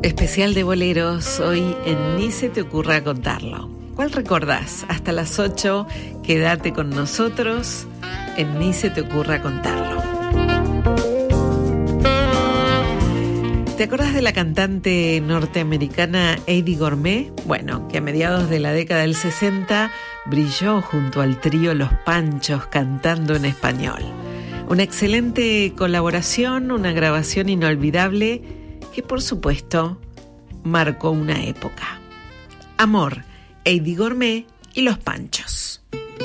Especial de boleros, hoy en Ni se te ocurra contarlo. ¿Cuál recordás? Hasta las 8, quédate con nosotros en Ni se te ocurra contarlo. ¿Te acordás de la cantante norteamericana Eydie Gormé? Bueno, que a mediados de la década del 60 brilló junto al trío Los Panchos cantando en español. Una excelente colaboración, una grabación inolvidable que por supuesto marcó una época. Amor, Eydie Gormé y Los Panchos.